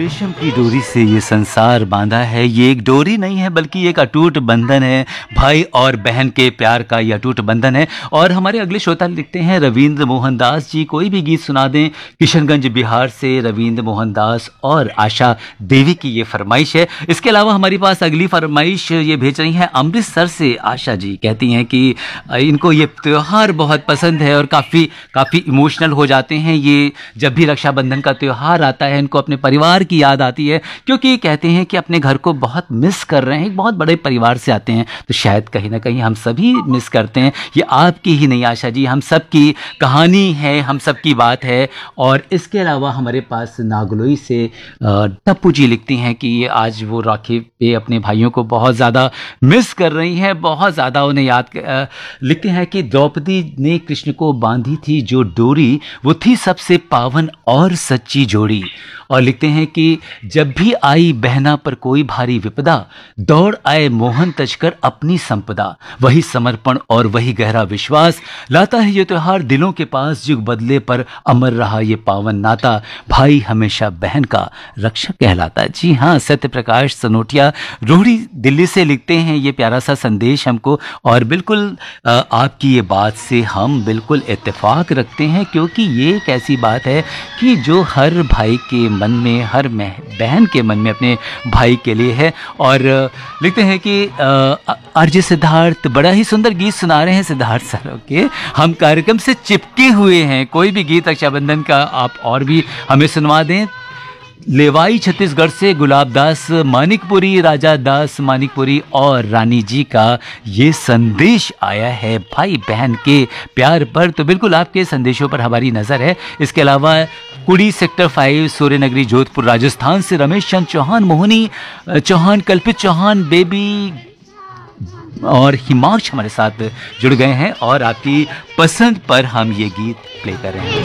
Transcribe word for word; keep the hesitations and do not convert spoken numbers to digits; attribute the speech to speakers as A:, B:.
A: रेशम की डोरी से ये संसार बांधा है। ये एक डोरी नहीं है बल्कि एक अटूट बंधन है। भाई और बहन के प्यार का ये अटूट बंधन है। और हमारे अगले श्रोता लिखते हैं रविंद्र मोहन दास जी, कोई भी गीत सुना दें। किशनगंज बिहार से रविंद्र मोहन दास और आशा देवी की ये फरमाइश है। इसके अलावा हमारे पास अगली फरमाइश ये भेज रही हैं अमृतसर से आशा जी। कहती हैं कि इनको ये त्यौहार बहुत पसंद है और काफ़ी काफ़ी इमोशनल हो जाते हैं ये जब भी रक्षाबंधन का त्यौहार आता है। इनको अपने परिवार की याद आती है क्योंकि कहते हैं कि अपने घर को बहुत मिस कर रहे हैं। एक बहुत बड़े परिवार से आते हैं तो शायद कहीं ना कहीं हम सभी मिस करते हैं। ये आपकी ही नहीं आशा जी, हम सब की कहानी है, हम सब की बात है। और इसके अलावा हमारे पास नागलोई से टप्पू जी लिखती हैं कि ये आज वो राखी पे अपने भाइयों को बहुत ज़्यादा मिस कर रही हैं, बहुत ज़्यादा उन्हें याद कर, लिखते हैं कि द्रौपदी ने कृष्ण को बांधी थी जो डोरी, वो थी सबसे पावन और सच्ची जोड़ी। और लिखते हैं कि जब भी आई बहना पर कोई भारी विपदा, दौड़ आए मोहन तजकर अपनी संपदा। वही समर्पण और वही गहरा विश्वास लाता है ये त्योहार दिलों के पास। युग बदले पर अमर रहा ये पावन नाता, भाई हमेशा बहन का रक्षक कहलाता। जी हाँ, सत्य प्रकाश सनोटिया रोहड़ी दिल्ली से लिखते हैं ये प्यारा सा संदेश हमको। और बिल्कुल आपकी ये बात से हम बिल्कुल इत्तेफाक रखते हैं क्योंकि ये एक ऐसी बात है कि जो हर भाई के मन में, हर बहन के मन में अपने भाई के लिए है। और लिखते हैं कि आरजे सिद्धार्थ बड़ा ही सुंदर गीत सुना रहे हैं। सिद्धार्थ सर ओके, हम कार्यक्रम से चिपके हुए हैं। कोई भी गीत रक्षाबंधन का आप और भी हमें सुनवा दें। लेवाई छत्तीसगढ़ से गुलाब दास मानिकपुरी, राजा दास मानिकपुरी और रानी जी का ये संदेश आया है भाई बहन के प्यार पर। तो बिल्कुल आपके संदेशों पर हमारी नज़र है। इसके अलावा कुड़ी सेक्टर फाइव सूर्यनगरी जोधपुर राजस्थान से रमेश चंद चौहान, मोहनी चौहान, कल्पित चौहान, बेबी और हिमांश हमारे साथ जुड़ गए हैं और आपकी पसंद पर हम ये गीत प्ले कर रहे हैं।